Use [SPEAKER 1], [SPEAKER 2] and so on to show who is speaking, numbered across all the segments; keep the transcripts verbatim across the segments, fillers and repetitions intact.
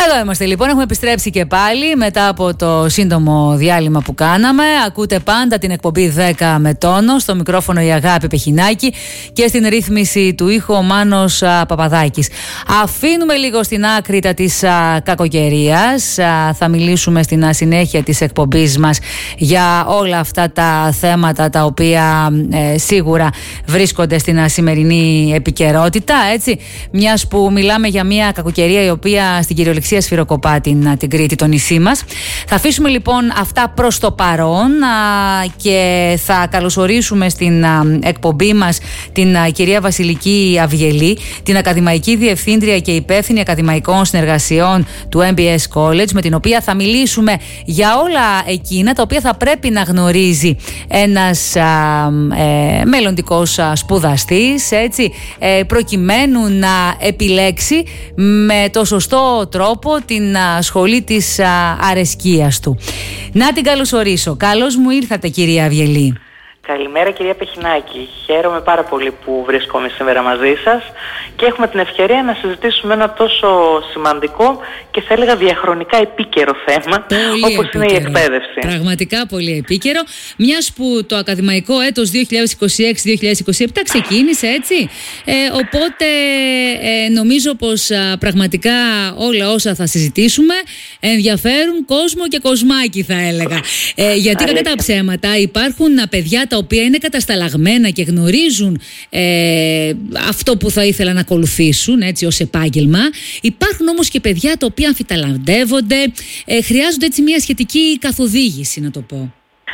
[SPEAKER 1] Εδώ είμαστε λοιπόν, έχουμε επιστρέψει και πάλι μετά από το σύντομο διάλειμμα που κάναμε. Ακούτε πάντα την εκπομπή δέκα με τόνο, στο μικρόφωνο η Αγάπη Πεχινάκη και στην ρύθμιση του ήχου ο Μάνος α, Παπαδάκης. Αφήνουμε λίγο στην άκρη τα της α, κακοκαιρίας. Α, θα μιλήσουμε στην α, συνέχεια της εκπομπής μας για όλα αυτά τα θέματα τα οποία ε, σίγουρα βρίσκονται στην α, σημερινή επικαιρότητα, έτσι. Μιας που μιλάμε για μια κακοκαιρία η οποία στην κυριολεξία σφυροκοπά την, την Κρήτη, το νησί μας. Θα αφήσουμε λοιπόν αυτά προς το παρόν α, και θα καλωσορίσουμε στην α, εκπομπή μας την α, κυρία Βασιλική Αυγελή, την ακαδημαϊκή διευθύντρια και υπεύθυνη ακαδημαϊκών συνεργασιών του εμ μπι ες College, με την οποία θα μιλήσουμε για όλα εκείνα τα οποία θα πρέπει να γνωρίζει ένας α, ε, μελλοντικός α, σπουδαστής, έτσι, ε, προκειμένου να επιλέξει με το σωστό τρόπο την α, σχολή της α, αρεσκίας του. Να την καλωσορίσω. Καλώς μου ήρθατε, κυρία Αυγελή.
[SPEAKER 2] Καλημέρα, κυρία Πεχινάκη. Χαίρομαι πάρα πολύ που βρίσκομαι σήμερα μαζί σας και έχουμε την ευκαιρία να συζητήσουμε ένα τόσο σημαντικό και θα έλεγα διαχρονικά επίκαιρο θέμα, πολύ όπως επίκαιρο. Είναι η εκπαίδευση. Πραγματικά πολύ επίκαιρο,
[SPEAKER 1] μιας που το ακαδημαϊκό έτος δύο χιλιάδες είκοσι έξι δύο χιλιάδες είκοσι επτά ξεκίνησε, έτσι. Ε, οπότε ε, νομίζω πως α, πραγματικά όλα όσα θα συζητήσουμε ενδιαφέρουν κόσμο και κοσμάκι, θα έλεγα. Ε, γιατί κατά τα ψέματα υπάρχουν α, παιδιά τα οποία είναι κατασταλαγμένα και γνωρίζουν ε, αυτό που θα ήθελαν να ακολουθήσουν, έτσι, ως επάγγελμα. Υπάρχουν όμως και παιδιά τα οποία αμφιταλαντεύονται, ε, χρειάζονται έτσι μια σχετική καθοδήγηση, να το πω.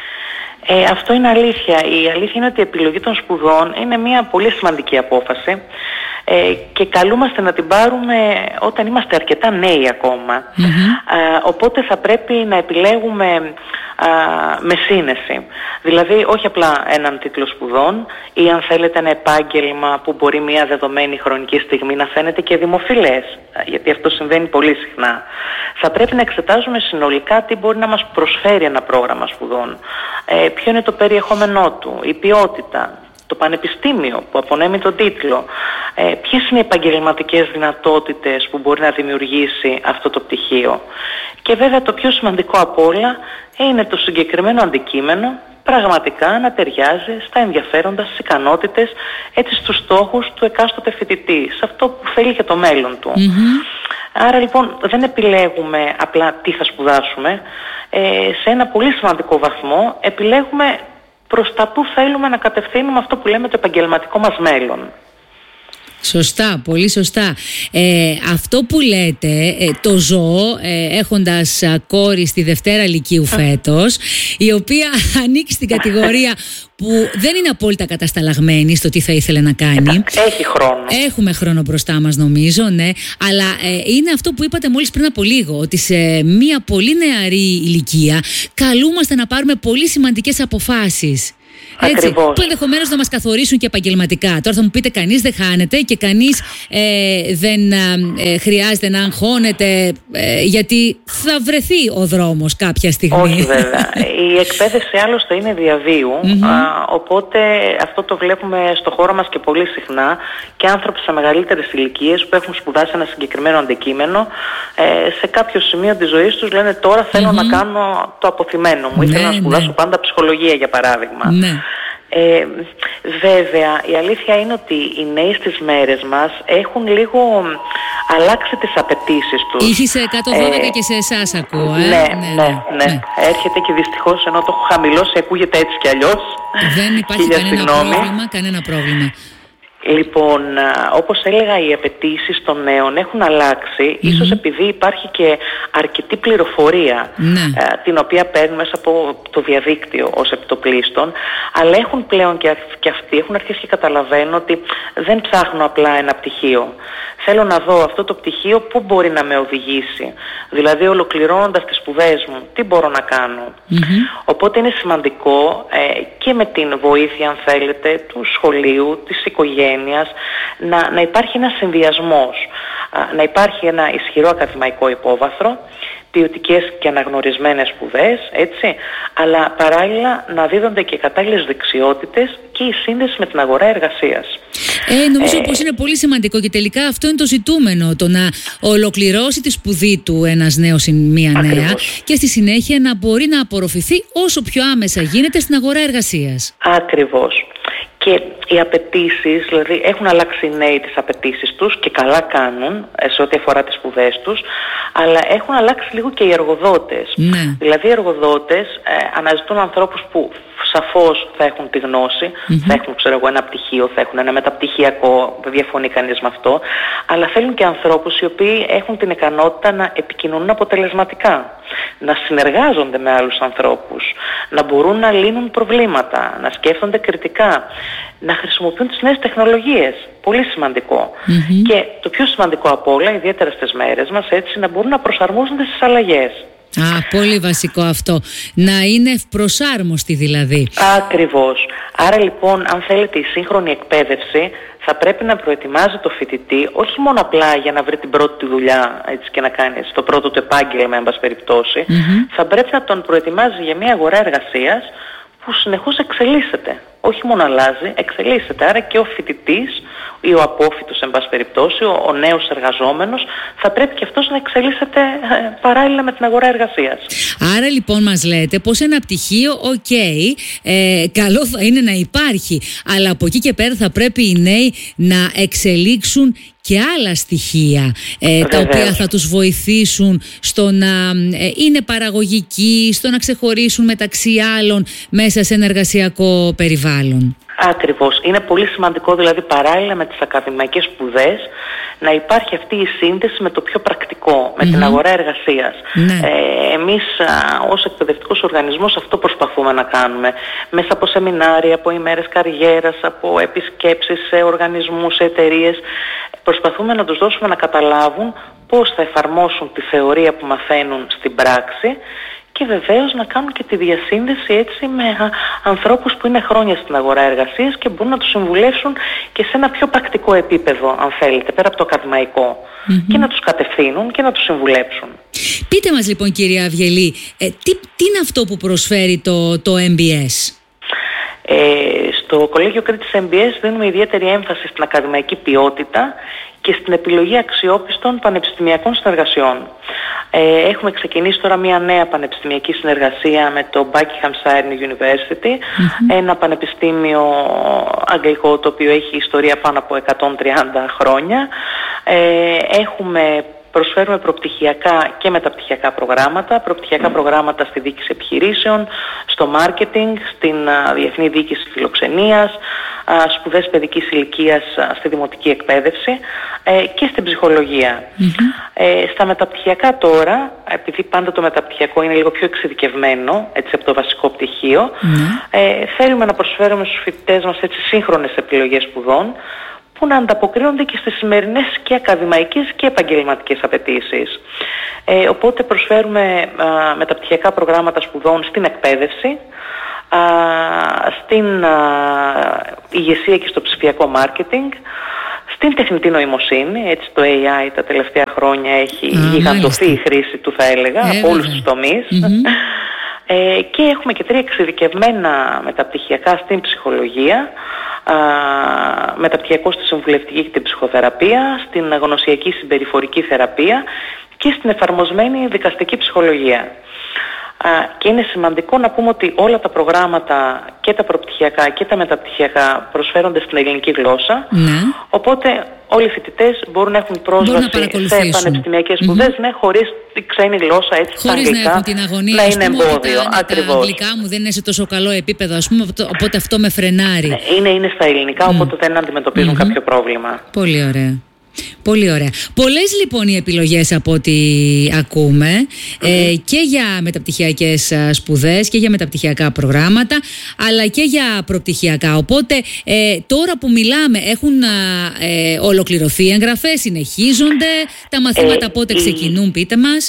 [SPEAKER 2] Ε, αυτό είναι αλήθεια. Η αλήθεια είναι ότι η επιλογή των σπουδών είναι μια πολύ σημαντική απόφαση ε, και καλούμαστε να την πάρουμε όταν είμαστε αρκετά νέοι ακόμα. Mm-hmm. Ε, οπότε θα πρέπει να επιλέγουμε α, με σύνεση. Δηλαδή όχι απλά έναν τίτλο σπουδών ή αν θέλετε ένα επάγγελμα που μπορεί μια δεδομένη χρονική στιγμή να φαίνεται και δημοφιλές, γιατί αυτό συμβαίνει πολύ συχνά. Θα πρέπει να εξετάζουμε συνολικά τι μπορεί να μας προσφέρει ένα πρόγραμμα σπουδών. Ε, ποιο είναι το περιεχόμενό του, η ποιότητα, το πανεπιστήμιο που απονέμει τον τίτλο, ε, ποιες είναι οι επαγγελματικές δυνατότητες που μπορεί να δημιουργήσει αυτό το πτυχίο. Και βέβαια το πιο σημαντικό απ' όλα είναι το συγκεκριμένο αντικείμενο πραγματικά να ταιριάζει στα ενδιαφέροντα, στις ικανότητες, έτσι στους στόχους του εκάστοτε φοιτητή, σε αυτό που θέλει και το μέλλον του. Mm-hmm. Άρα λοιπόν δεν επιλέγουμε απλά τι θα σπουδάσουμε, ε, σε ένα πολύ σημαντικό βαθμό επιλέγουμε προς τα που θέλουμε να κατευθύνουμε αυτό που λέμε το επαγγελματικό μας μέλλον.
[SPEAKER 1] Σωστά, πολύ σωστά. Ε, αυτό που λέτε ε, το ζω ε, έχοντας α, κόρη στη Δευτέρα Λυκείου φέτος, η οποία ανήκει στην κατηγορία που δεν είναι απόλυτα κατασταλαγμένη στο τι θα ήθελε να κάνει.
[SPEAKER 2] Έχει χρόνο.
[SPEAKER 1] Έχουμε χρόνο μπροστά μας, νομίζω, ναι. Αλλά ε, είναι αυτό που είπατε μόλις πριν από λίγο, ότι σε μια πολύ νεαρή ηλικία καλούμαστε να πάρουμε πολύ σημαντικές αποφάσεις. Έτσι, που ενδεχομένως να μας καθορίσουν και επαγγελματικά. Τώρα θα μου πείτε, κανείς δεν χάνεται και κανείς ε, δεν ε, χρειάζεται να αγχώνεται, ε, γιατί θα βρεθεί ο δρόμος κάποια στιγμή.
[SPEAKER 2] Όχι βέβαια. Η εκπαίδευση άλλωστε είναι διαβίου, mm-hmm. α, οπότε αυτό το βλέπουμε στο χώρο μας και πολύ συχνά, και άνθρωποι σε μεγαλύτερες ηλικίες που έχουν σπουδάσει ένα συγκεκριμένο αντικείμενο, ε, σε κάποιο σημείο της ζωής τους λένε τώρα θέλω mm-hmm. να κάνω το αποθυμένο μου, ήθελα ναι, να σπουδάσω ναι. πάντα ψυχολογία για παράδειγμα. Ναι. Ε, βέβαια η αλήθεια είναι ότι οι νέοι στις μέρες μας έχουν λίγο αλλάξει τις απαιτήσεις τους.
[SPEAKER 1] Είχε σε εκατόν δώδεκα ε, και σε εσάς ακούω ε?
[SPEAKER 2] ναι, ναι, ναι, ναι, ναι. Έρχεται και δυστυχώς, ενώ το έχω χαμηλώσει, ακούγεται έτσι κι αλλιώς.
[SPEAKER 1] Δεν υπάρχει κανένα πρόβλημα, κανένα πρόβλημα.
[SPEAKER 2] Λοιπόν, όπως έλεγα, οι απαιτήσεις των νέων έχουν αλλάξει, mm-hmm. ίσως επειδή υπάρχει και αρκετή πληροφορία, mm-hmm. ε, την οποία παίρνουν μέσα από το διαδίκτυο ως επιτοπλίστων, αλλά έχουν πλέον και, και αυτοί έχουν αρχίσει και καταλαβαίνουν ότι δεν ψάχνω απλά ένα πτυχίο. Θέλω να δω αυτό το πτυχίο πού μπορεί να με οδηγήσει. Δηλαδή, ολοκληρώνοντας τις σπουδές μου, τι μπορώ να κάνω. Mm-hmm. Οπότε είναι σημαντικό ε, και με την βοήθεια, αν θέλετε, του σχολείου, της οικογένειας, να, να υπάρχει ένας συνδυασμός. Να υπάρχει ένα ισχυρό ακαδημαϊκό υπόβαθρο, ποιοτικές και αναγνωρισμένες σπουδές, έτσι, αλλά παράλληλα να δίδονται και κατάλληλες δεξιότητες και η σύνδεση με την αγορά εργασίας.
[SPEAKER 1] Ε, νομίζω ε, πως είναι πολύ σημαντικό και τελικά αυτό είναι το ζητούμενο, το να ολοκληρώσει τη σπουδή του ένας νέος ή μία νέα ακριβώς. Και στη συνέχεια να μπορεί να απορροφηθεί όσο πιο άμεσα γίνεται στην αγορά εργασίας.
[SPEAKER 2] Ακριβώς. Και οι απαιτήσεις, δηλαδή έχουν αλλάξει οι νέοι τις απαιτήσεις τους και καλά κάνουν σε ό,τι αφορά τις σπουδές τους, αλλά έχουν αλλάξει λίγο και οι εργοδότες.
[SPEAKER 1] Ναι.
[SPEAKER 2] Δηλαδή οι εργοδότες ε, αναζητούν ανθρώπους που σαφώς θα έχουν τη γνώση, mm-hmm. θα έχουν ξέρω εγώ, ένα πτυχίο, θα έχουν ένα μεταπτυχιακό, δεν διαφωνεί κανείς με αυτό, αλλά θέλουν και ανθρώπους οι οποίοι έχουν την ικανότητα να επικοινωνούν αποτελεσματικά, να συνεργάζονται με άλλους ανθρώπους, να μπορούν να λύνουν προβλήματα, να σκέφτονται κριτικά, να χρησιμοποιούν τις νέες τεχνολογίες. Πολύ σημαντικό. Mm-hmm. Και το πιο σημαντικό από όλα, ιδιαίτερα στις μέρες μας, έτσι, να μπορούν να προσαρμόζονται στις αλλαγές.
[SPEAKER 1] Α, πολύ βασικό αυτό. Να είναι ευπροσάρμοστη δηλαδή.
[SPEAKER 2] Ακριβώς. Άρα λοιπόν, αν θέλετε, η σύγχρονη εκπαίδευση θα πρέπει να προετοιμάζει το φοιτητή όχι μόνο απλά για να βρει την πρώτη του δουλειά, έτσι, και να κάνει το πρώτο του επάγγελμα, εν πάση περιπτώσει, mm-hmm. θα πρέπει να τον προετοιμάζει για μια αγορά εργασίας που συνεχώς εξελίσσεται. Όχι μόνο αλλάζει, εξελίσσεται. Άρα και ο φοιτητής ή ο απόφοιτος, εν πάση περιπτώσει, ο, ο νέος εργαζόμενος, θα πρέπει και αυτός να εξελίσσεται ε, παράλληλα με την αγορά εργασίας.
[SPEAKER 1] Άρα λοιπόν μας λέτε πως ένα πτυχίο, οκ, okay, ε, καλό θα είναι να υπάρχει, αλλά από εκεί και πέρα θα πρέπει οι νέοι να εξελίξουν και άλλα στοιχεία ε, τα οποία θα τους βοηθήσουν στο να ε, είναι παραγωγικοί, στο να ξεχωρίσουν μεταξύ άλλων μέσα σε ένα εργασιακό περιβάλλον.
[SPEAKER 2] Ακριβώς. Είναι πολύ σημαντικό δηλαδή παράλληλα με τις ακαδημαϊκές σπουδές να υπάρχει αυτή η σύνδεση με το πιο πρακτικό, με mm-hmm. την αγορά εργασίας.
[SPEAKER 1] Ναι.
[SPEAKER 2] Ε, εμείς α, ως εκπαιδευτικός οργανισμός αυτό προσπαθούμε να κάνουμε. Μέσα από σεμινάρια, από ημέρες καριέρας, από επισκέψεις σε οργανισμούς, σε εταιρείες. Προσπαθούμε να τους δώσουμε να καταλάβουν πώς θα εφαρμόσουν τη θεωρία που μαθαίνουν στην πράξη και βεβαίως να κάνουν και τη διασύνδεση έτσι με α, ανθρώπους που είναι χρόνια στην αγορά εργασίας και μπορούν να τους συμβουλεύσουν και σε ένα πιο πρακτικό επίπεδο, αν θέλετε, πέρα από το ακαδημαϊκό, mm-hmm. και να τους κατευθύνουν και να τους συμβουλέψουν.
[SPEAKER 1] Πείτε μας λοιπόν, κυρία Αυγελή, ε, τι, τι είναι αυτό που προσφέρει το, το εμ μπι ες?
[SPEAKER 2] Ε, στο Κολέγιο Κρήτης εμ μπι ες δίνουμε ιδιαίτερη έμφαση στην ακαδημαϊκή ποιότητα και στην επιλογή αξιόπιστων πανεπιστημιακών συνεργασιών. Ε, έχουμε ξεκινήσει τώρα μια νέα πανεπιστημιακή συνεργασία με το Buckinghamshire University, mm-hmm. ένα πανεπιστήμιο αγγλικό το οποίο έχει ιστορία πάνω από εκατόν τριάντα χρόνια. Ε, έχουμε Προσφέρουμε προπτυχιακά και μεταπτυχιακά προγράμματα, προπτυχιακά προγράμματα στη διοίκηση επιχειρήσεων, στο μάρκετινγκ, στην α, διεθνή διοίκηση φιλοξενίας, α, σπουδές παιδικής ηλικίας α, στη δημοτική εκπαίδευση ε, και στην ψυχολογία. Mm-hmm. Ε, στα μεταπτυχιακά τώρα, επειδή πάντα το μεταπτυχιακό είναι λίγο πιο εξειδικευμένο έτσι, από το βασικό πτυχίο, mm-hmm. ε, θέλουμε να προσφέρουμε στους φοιτητές μας έτσι, σύγχρονες επιλογές σπουδών, που να ανταποκρίνονται και στις σημερινές και ακαδημαϊκές και επαγγελματικές απαιτήσεις. Ε, οπότε προσφέρουμε α, μεταπτυχιακά προγράμματα σπουδών στην εκπαίδευση, α, στην α, ηγεσία και στο ψηφιακό μάρκετινγκ, στην τεχνητή νοημοσύνη, έτσι το έι άι τα τελευταία χρόνια έχει mm, γιγαντωθεί η χρήση του, θα έλεγα, ε, από όλους τους τομείς. Mm-hmm. Ε, και έχουμε και τρία εξειδικευμένα μεταπτυχιακά στην ψυχολογία, α, μεταπτυχιακό στη συμβουλευτική και την ψυχοθεραπεία, στην γνωσιακή συμπεριφορική θεραπεία και στην εφαρμοσμένη δικαστική ψυχολογία. Α, και είναι σημαντικό να πούμε ότι όλα τα προγράμματα και τα προπτυχιακά και τα μεταπτυχιακά προσφέρονται στην ελληνική γλώσσα, ναι. Οπότε όλοι οι φοιτητές μπορούν να έχουν πρόσβαση να σε πανεπιστημιακές σπουδές, mm-hmm. ναι, χωρίς τη ξένη γλώσσα, έτσι, στα αγγλικά,
[SPEAKER 1] να έχουν την αγωνία,
[SPEAKER 2] να είναι εμπόδιο.
[SPEAKER 1] Τα, ακριβώς. Τα αγγλικά μου δεν είναι σε τόσο καλό επίπεδο, ας πούμε, οπότε αυτό με φρενάρει.
[SPEAKER 2] Ναι, είναι, είναι στα ελληνικά, mm. οπότε δεν αντιμετωπίζουν mm-hmm. κάποιο πρόβλημα.
[SPEAKER 1] Πολύ ωραία. Πολύ ωραία. Πολλές λοιπόν οι επιλογές από ό,τι ακούμε, mm-hmm. ε, και για μεταπτυχιακές σπουδές και για μεταπτυχιακά προγράμματα, αλλά και για προπτυχιακά. Οπότε ε, τώρα που μιλάμε έχουν ε, ολοκληρωθεί εγγραφές, συνεχίζονται, τα μαθήματα ε, πότε ξεκινούν, πείτε μας.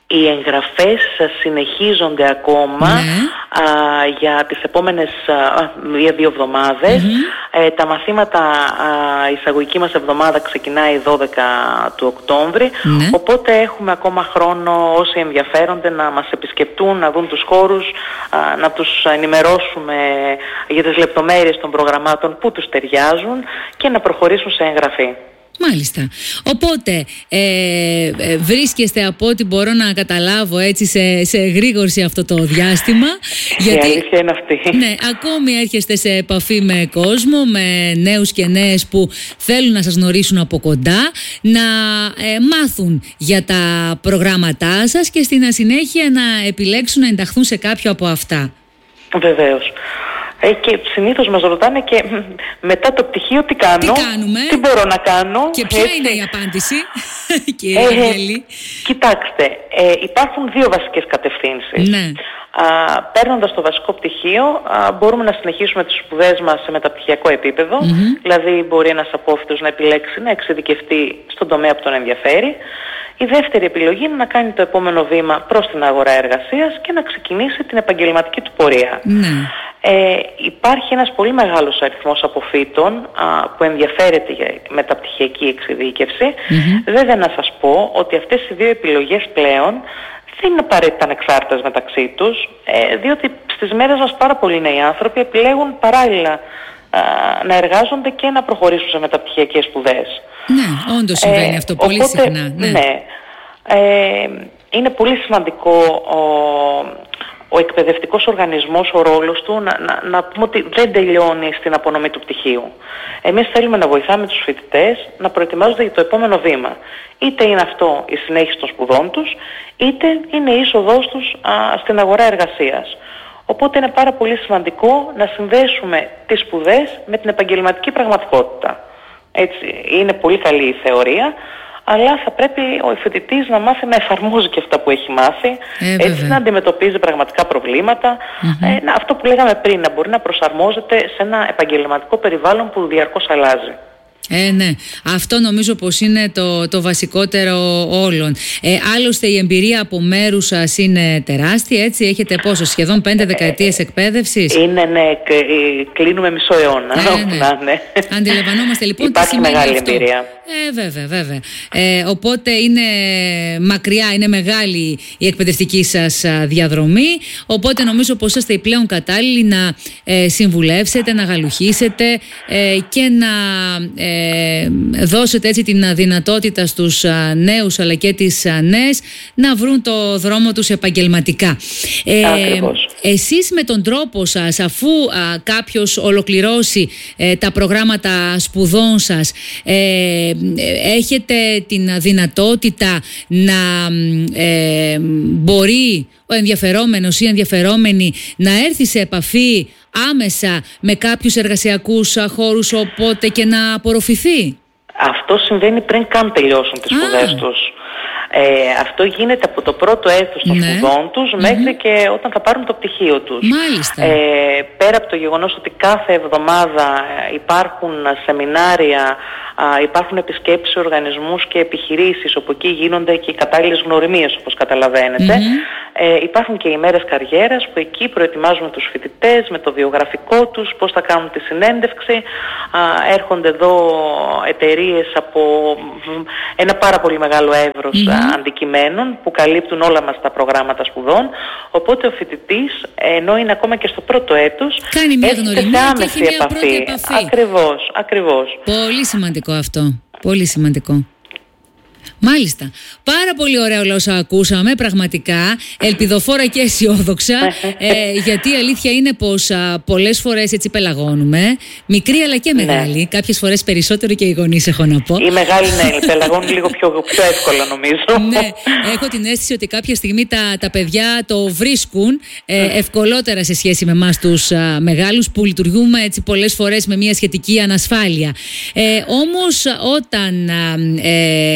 [SPEAKER 2] Οι εγγραφές συνεχίζονται ακόμα
[SPEAKER 1] ναι.
[SPEAKER 2] α, για τις επόμενες α, δύο εβδομάδες. Mm-hmm. Ε, τα μαθήματα, α, η εισαγωγική μας εβδομάδα ξεκινάει δώδεκα του Οκτώβρη, ναι. οπότε έχουμε ακόμα χρόνο όσοι ενδιαφέρονται να μας επισκεπτούν, να δουν τους χώρους, α, να τους ενημερώσουμε για τις λεπτομέρειες των προγραμμάτων που τους ταιριάζουν και να προχωρήσουν σε εγγραφή.
[SPEAKER 1] Μάλιστα. Οπότε ε, ε, βρίσκεστε από ό,τι μπορώ να καταλάβω έτσι σε, σε εγρήγορση αυτό το διάστημα.
[SPEAKER 2] Γιατί, η αλήθεια είναι αυτή.
[SPEAKER 1] Ναι, ακόμη έρχεστε σε επαφή με κόσμο, με νέους και νέες που θέλουν να σας γνωρίσουν από κοντά, να ε, μάθουν για τα προγράμματά σας και στην συνέχεια να επιλέξουν να ενταχθούν σε κάποιο από αυτά.
[SPEAKER 2] Βεβαίως. Ε, και συνήθως μας ρωτάνε και μετά το πτυχίο τι κάνω,
[SPEAKER 1] τι, κάνουμε,
[SPEAKER 2] τι μπορώ να κάνω.
[SPEAKER 1] Και ποια έτσι είναι η απάντηση, κύριε
[SPEAKER 2] ε,
[SPEAKER 1] Αγγέλη?
[SPEAKER 2] Κοιτάξτε, ε, υπάρχουν δύο βασικές κατευθύνσεις.
[SPEAKER 1] Ναι.
[SPEAKER 2] Α, παίρνοντας το βασικό πτυχίο α, μπορούμε να συνεχίσουμε τις σπουδές μας σε μεταπτυχιακό επίπεδο, mm-hmm. δηλαδή μπορεί ένας απόφοιτος να επιλέξει να εξειδικευτεί στον τομέα που τον ενδιαφέρει. Η δεύτερη επιλογή είναι να κάνει το επόμενο βήμα προς την αγορά εργασίας και να ξεκινήσει την επαγγελματική του πορεία.
[SPEAKER 1] Mm.
[SPEAKER 2] Ε, υπάρχει ένας πολύ μεγάλος αριθμός αποφύτων α, που ενδιαφέρεται για μεταπτυχιακή εξειδίκευση. Mm-hmm. Βέβαια να σας πω ότι αυτές οι δύο επιλογές πλέον δεν είναι απαραίτητα ανεξάρτητες μεταξύ τους, ε, διότι στις μέρες μας πάρα πολλοί νέοι άνθρωποι επιλέγουν παράλληλα α, να εργάζονται και να προχωρήσουν σε μεταπτυχιακές σπουδές.
[SPEAKER 1] Ναι, όντως συμβαίνει ε, αυτό πολύ
[SPEAKER 2] οπότε,
[SPEAKER 1] συχνά. Ναι.
[SPEAKER 2] ναι ε, είναι πολύ σημαντικό ο, ο εκπαιδευτικός οργανισμός, ο ρόλος του, να, να, να πούμε ότι δεν τελειώνει στην απονομή του πτυχίου. Εμείς θέλουμε να βοηθάμε τους φοιτητές να προετοιμάζονται για το επόμενο βήμα. Είτε είναι αυτό η συνέχιση των σπουδών τους, είτε είναι η είσοδός τους α, στην αγορά εργασίας. Οπότε είναι πάρα πολύ σημαντικό να συνδέσουμε τις σπουδές με την επαγγελματική πραγματικότητα. Έτσι, είναι πολύ καλή η θεωρία, αλλά θα πρέπει ο φοιτητής να μάθει να εφαρμόζει και αυτά που έχει μάθει, ε, έτσι να αντιμετωπίζει πραγματικά προβλήματα. Mm-hmm. Ε, αυτό που λέγαμε πριν, να μπορεί να προσαρμόζεται σε ένα επαγγελματικό περιβάλλον που διαρκώς αλλάζει.
[SPEAKER 1] Ε, ναι. Αυτό νομίζω πως είναι το, το βασικότερο όλων. Ε, άλλωστε η εμπειρία από μέρους σας είναι τεράστια, έτσι. Έχετε πόσο, σχεδόν πέντε δεκαετίες εκπαίδευσης?
[SPEAKER 2] Είναι, ναι. Κλείνουμε μισό αιώνα.
[SPEAKER 1] Ε, ναι.
[SPEAKER 2] Να, ναι.
[SPEAKER 1] Αντιλαμβανόμαστε λοιπόν
[SPEAKER 2] υπάρχει
[SPEAKER 1] τι σημαίνει
[SPEAKER 2] μεγάλη
[SPEAKER 1] αυτό.
[SPEAKER 2] Εμπειρία.
[SPEAKER 1] Ε, βέβαια, βέβαια. Ε, οπότε είναι μακριά, είναι μεγάλη η εκπαιδευτική σας διαδρομή. Οπότε νομίζω πως είστε πλέον κατάλληλοι να ε, συμβουλεύσετε, να γαλουχίσετε ε, και να ε, δώσετε έτσι την δυνατότητα στους νέους αλλά και τις νέες να βρουν το δρόμο τους επαγγελματικά. Ε, εσείς με τον τρόπο σας, αφού α, κάποιος ολοκληρώσει ε, τα προγράμματα σπουδών σας, ε, έχετε την δυνατότητα να ε, μπορεί ο ενδιαφερόμενος ή η ενδιαφερόμενη να έρθει σε επαφή άμεσα με κάποιους εργασιακούς χώρους, οπότε και να απορροφηθεί?
[SPEAKER 2] Αυτό συμβαίνει πριν καν τελειώσουν τις σπουδές τους. Ε, αυτό γίνεται από το πρώτο έτος των
[SPEAKER 1] ναι.
[SPEAKER 2] σπουδών τους μέχρι mm-hmm. και όταν θα πάρουν το πτυχίο τους.
[SPEAKER 1] Μάλιστα.
[SPEAKER 2] Ε, πέρα από το γεγονός ότι κάθε εβδομάδα υπάρχουν σεμινάρια, α, υπάρχουν επισκέψεις σε οργανισμούς και επιχειρήσεις, όπου εκεί γίνονται και οι κατάλληλες γνωριμίες, όπως καταλαβαίνετε. Mm-hmm. Ε, υπάρχουν και οι μέρες καριέρας που εκεί προετοιμάζουμε τους φοιτητές με το βιογραφικό τους, πώς θα κάνουν τη συνέντευξη. Α, έρχονται εδώ εταιρείες από ένα πάρα πολύ μεγάλο εύρος mm-hmm. αντικειμένων που καλύπτουν όλα μας τα προγράμματα σπουδών. Οπότε ο φοιτητής, ενώ είναι ακόμα και στο πρώτο έτος,
[SPEAKER 1] κάνει μια γνωριμία και έχει μια
[SPEAKER 2] επαφή.
[SPEAKER 1] πρώτη επαφή.
[SPEAKER 2] Ακριβώς, ακριβώς.
[SPEAKER 1] Πολύ σημαντικό αυτό. Πολύ σημαντικό. Μάλιστα. Πάρα πολύ ωραία όλα όσα ακούσαμε, πραγματικά ελπιδοφόρα και αισιόδοξα, ε, γιατί η αλήθεια είναι πως α, πολλές φορές έτσι πελαγώνουμε, μικρή αλλά και μεγάλη, ναι. κάποιες φορές περισσότερο και οι γονείς, έχω να πω.
[SPEAKER 2] Η μεγάλη ναι, πελαγώνουν λίγο πιο, πιο εύκολα νομίζω.
[SPEAKER 1] Ναι, έχω την αίσθηση ότι κάποια στιγμή τα, τα παιδιά το βρίσκουν ε, ευκολότερα σε σχέση με εμάς τους α, μεγάλους, που λειτουργούμε έτσι πολλές φορές με μια σχετική ανασφάλεια. Ε, όμως όταν α, ε,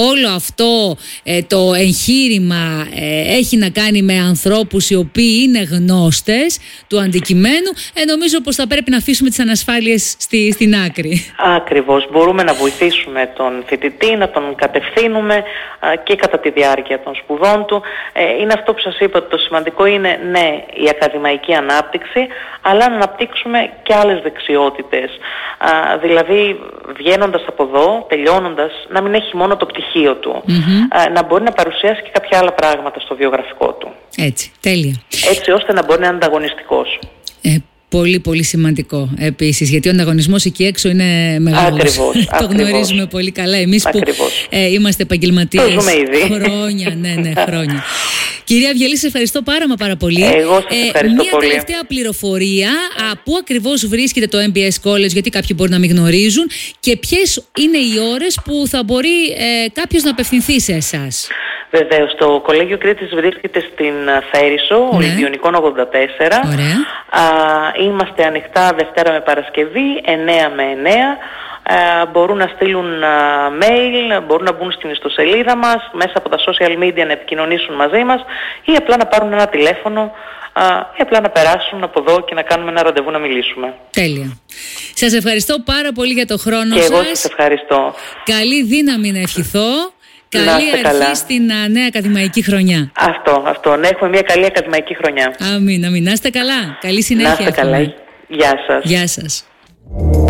[SPEAKER 1] όλο αυτό ε, το εγχείρημα ε, έχει να κάνει με ανθρώπους οι οποίοι είναι γνώστες του αντικειμένου, ε, νομίζω πως θα πρέπει να αφήσουμε τις ανασφάλειες στη, στην άκρη.
[SPEAKER 2] Ακριβώς. Μπορούμε να βοηθήσουμε τον φοιτητή, να τον κατευθύνουμε α, και κατά τη διάρκεια των σπουδών του. Ε, είναι αυτό που σας είπα, ότι το σημαντικό είναι, ναι, η ακαδημαϊκή ανάπτυξη, αλλά να αναπτύξουμε και άλλες δεξιότητες. Α, δηλαδή, βγαίνοντας από εδώ, τελειώνοντας, να μην έχει μόνο το πτυχίο του. Mm-hmm. Α, να μπορεί να παρουσιάσει και κάποια άλλα πράγματα στο βιογραφικό του.
[SPEAKER 1] Έτσι, τέλεια.
[SPEAKER 2] Έτσι ώστε να μπορεί να είναι ανταγωνιστικός.
[SPEAKER 1] Ε, Πολύ πολύ σημαντικό επίσης, γιατί ο ανταγωνισμός εκεί έξω είναι μεγάλος.
[SPEAKER 2] Ακριβώς,
[SPEAKER 1] το
[SPEAKER 2] ακριβώς.
[SPEAKER 1] γνωρίζουμε πολύ καλά εμείς που ε, είμαστε επαγγελματίες χρόνια, ναι, ναι, χρόνια. Κυρία Αυγελή, σε ευχαριστώ πάρα μα πάρα πολύ.
[SPEAKER 2] Εγώ σας ευχαριστώ
[SPEAKER 1] ε, Μια
[SPEAKER 2] πολύ.
[SPEAKER 1] τελευταία πληροφορία, α, πού ακριβώς βρίσκεται το εμ μπι ες College, γιατί κάποιοι μπορεί να μην γνωρίζουν, και ποιες είναι οι ώρες που θα μπορεί ε, κάποιος να απευθυνθεί σε εσάς.
[SPEAKER 2] Βεβαίως, το Κολέγιο Κρήτης βρίσκεται στην Θέρισο, ναι. Ολυμπιονικών ογδόντα τέσσερα.
[SPEAKER 1] Ωραία.
[SPEAKER 2] Α, είμαστε ανοιχτά Δευτέρα με Παρασκευή, εννέα με εννέα. Α, μπορούν να στείλουν α, mail, μπορούν να μπουν στην ιστοσελίδα μας, μέσα από τα social media να επικοινωνήσουν μαζί μας ή απλά να πάρουν ένα τηλέφωνο α, ή απλά να περάσουν από εδώ και να κάνουμε ένα ραντεβού να μιλήσουμε.
[SPEAKER 1] Τέλεια. Σας ευχαριστώ πάρα πολύ για το χρόνο
[SPEAKER 2] και
[SPEAKER 1] σας.
[SPEAKER 2] Και εγώ σας ευχαριστώ.
[SPEAKER 1] Καλή δύναμη να ευχηθώ. Καλή αρχή
[SPEAKER 2] καλά.
[SPEAKER 1] στην α, νέα ακαδημαϊκή χρονιά.
[SPEAKER 2] Αυτό, αυτό. Να έχουμε μια καλή ακαδημαϊκή χρονιά.
[SPEAKER 1] Αμήν, αμήν. Να είστε καλά. Καλή συνέχεια.
[SPEAKER 2] Να είστε καλά. Γεια σας.
[SPEAKER 1] Γεια σας.